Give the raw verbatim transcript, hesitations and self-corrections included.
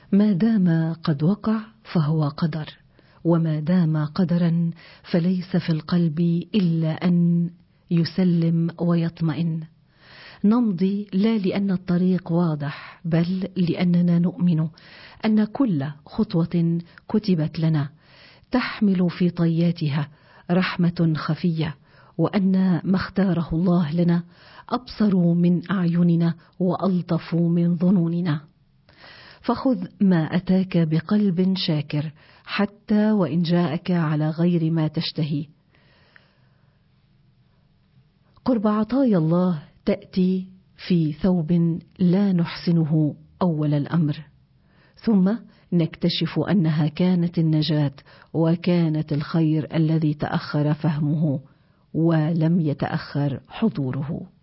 ما دام قد وقع فهو قدر، وما دام قدرا فليس في القلب إلا أن يسلم ويطمئن. نمضي لا لأن الطريق واضح، بل لأننا نؤمن أن كل خطوة كتبت لنا تحمل في طياتها رحمة خفية، وأن ما اختاره الله لنا أبصر من أعيننا وألطف من ظنوننا. فخذ ما أتاك بقلب شاكر حتى وإن جاءك على غير ما تشتهي. قرب عطايا الله تأتي في ثوب لا نحسنه أول الأمر، ثم نكتشف أنها كانت النجاة وكانت الخير الذي تأخر فهمه ولم يتأخر حضوره.